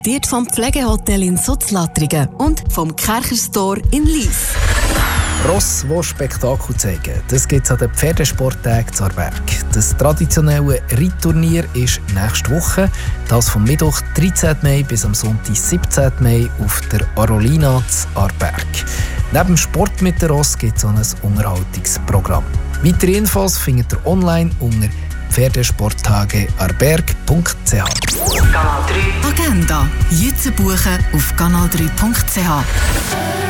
Präsentiert vom Pflegehotel in Sutzlattringen und vom Kercher-Store in Lyss. Ross, die Spektakel zeigen, das gibt es an den Pferdesporttagen zu Aarberg. Das traditionelle Reitturnier ist nächste Woche. Das vom Mittwoch 13. Mai bis am Sonntag 17. Mai auf der Arolina zu Aarberg. Neben dem Sport mit der Ross gibt es auch ein Unterhaltungsprogramm. Weitere Infos findet ihr online unter pferdesporttagearberg.ch. Kanal 3 Agenda. Jetzt buchen auf kanal3.ch.